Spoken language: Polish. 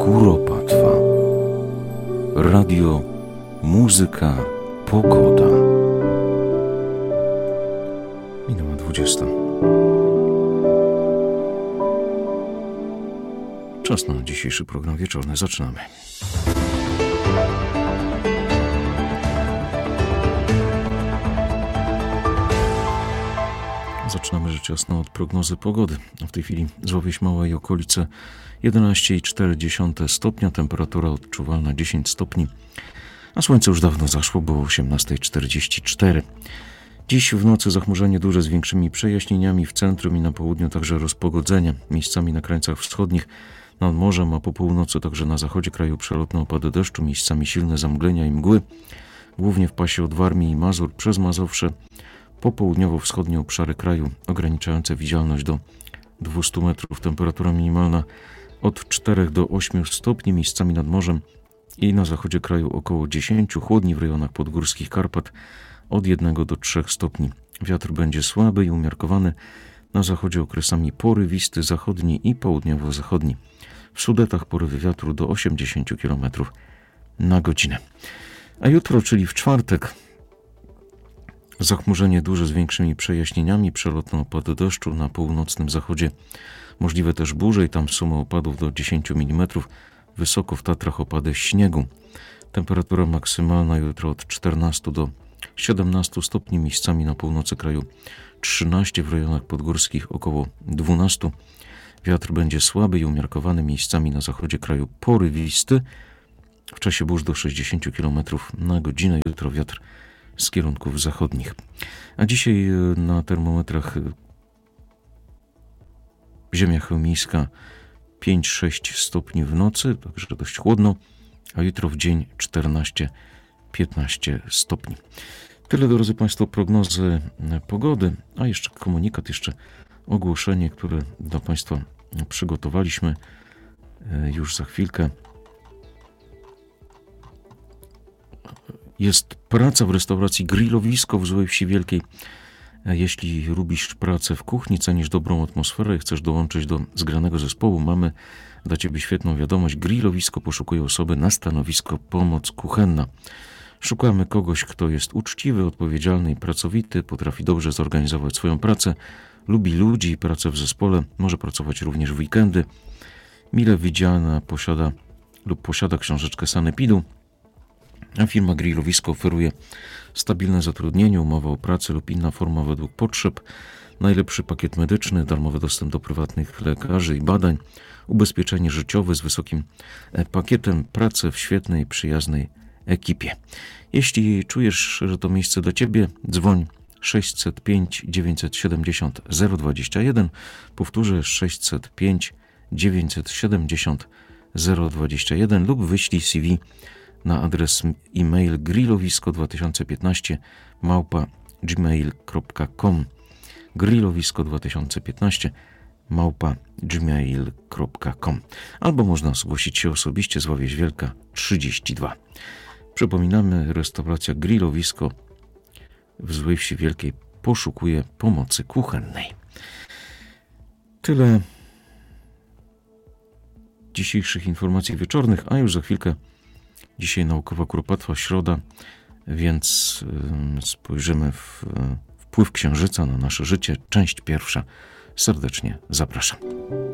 Kuropatwa. Radio, muzyka, pogoda. Minęła 20. Czas na dzisiejszy program wieczorny. Zaczynamy. Zaczynamy rzecz jasna od prognozy pogody. W tej chwili Złowieś Mała i okolice 11,4 stopnia, temperatura odczuwalna 10 stopni, a słońce już dawno zaszło, było 18:44. Dziś w nocy zachmurzenie duże z większymi przejaśnieniami, w centrum i na południu także rozpogodzenie, miejscami na krańcach wschodnich, nad morzem, a po północy także na zachodzie kraju przelotne opady deszczu, miejscami silne zamglenia i mgły, głównie w pasie od Warmii i Mazur przez Mazowsze, po południowo-wschodnie obszary kraju ograniczające widzialność do 200 metrów, temperatura minimalna od 4 do 8 stopni, miejscami nad morzem i na zachodzie kraju około 10, chłodni w rejonach podgórskich Karpat od 1 do 3 stopni. Wiatr będzie słaby i umiarkowany, na zachodzie okresami porywisty, zachodni i południowo-zachodni. W Sudetach porywy wiatru do 80 km na godzinę. A jutro, czyli w czwartek, zachmurzenie duże z większymi przejaśnieniami, przelotne opady deszczu na północnym zachodzie, możliwe też burze i tam suma opadów do 10 mm, wysoko w Tatrach opady śniegu. Temperatura maksymalna jutro od 14 do 17 stopni, miejscami na północy kraju 13, w rejonach podgórskich około 12. Wiatr będzie słaby i umiarkowany, miejscami na zachodzie kraju porywisty, w czasie burz do 60 km na godzinę. Jutro wiatr z kierunków zachodnich. A dzisiaj na termometrach ziemia chełmińska 5-6 stopni w nocy, także dość chłodno, a jutro w dzień 14-15 stopni. Tyle, drodzy Państwo, prognozy pogody, a jeszcze komunikat, jeszcze ogłoszenie, które dla Państwa przygotowaliśmy już za chwilkę. Jest praca w restauracji Grillowisko w Złej Wsi Wielkiej. Jeśli lubisz pracę w kuchni, cenisz dobrą atmosferę i chcesz dołączyć do zgranego zespołu, mamy dla Ciebie świetną wiadomość. Grillowisko poszukuje osoby na stanowisko pomoc kuchenna. Szukamy kogoś, kto jest uczciwy, odpowiedzialny i pracowity, potrafi dobrze zorganizować swoją pracę, lubi ludzi i pracę w zespole, może pracować również w weekendy. Mile widziana posiada książeczkę sanepidu. A firma Grillowisko oferuje stabilne zatrudnienie, umowa o pracę lub inna forma według potrzeb, najlepszy pakiet medyczny, darmowy dostęp do prywatnych lekarzy i badań, ubezpieczenie życiowe z wysokim pakietem, pracę w świetnej, przyjaznej ekipie. Jeśli czujesz, że to miejsce dla Ciebie, dzwoń 605 970 021, powtórzę 605 970 021 lub wyślij CV na adres e-mail grillowisko2015 grillowisko2015 albo można zgłosić się osobiście z Złowieś Wielka 32. Przypominamy, restauracja Grillowisko w Złej Wsi Wielkiej poszukuje pomocy kuchennej. Tyle dzisiejszych informacji wieczornych, a już za chwilkę dzisiaj naukowa kuropatwa, środa, więc spojrzymy w wpływ Księżyca na nasze życie. Część pierwsza. Serdecznie zapraszam.